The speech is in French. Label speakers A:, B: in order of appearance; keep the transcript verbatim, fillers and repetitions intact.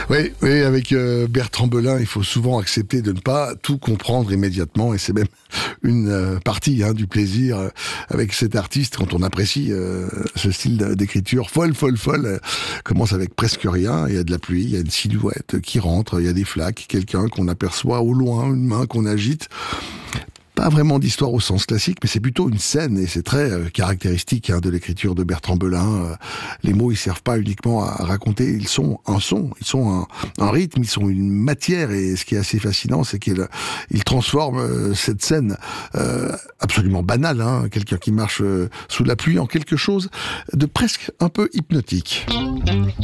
A: Oui, oui, avec euh, Bertrand Belin, il faut souvent accepter de ne pas tout comprendre immédiatement, et c'est même une euh, partie hein, du plaisir euh, avec cet artiste quand on apprécie euh, ce style d'écriture folle, folle, folle. Euh, commence avec presque rien, il y a de la pluie, il y a une silhouette qui rentre, il y a des flaques, quelqu'un qu'on aperçoit au loin, une main qu'on agite. Pas vraiment d'histoire au sens classique, mais c'est plutôt une scène, et c'est très euh, caractéristique hein, de l'écriture de Bertrand Belin. Euh, les mots, ils servent pas uniquement à raconter, ils sont un son, ils sont un, un rythme, ils sont une matière, et ce qui est assez fascinant, c'est qu'il il transforme euh, cette scène euh, absolument banale, hein, quelqu'un qui marche euh, sous la pluie, en quelque chose de presque un peu hypnotique.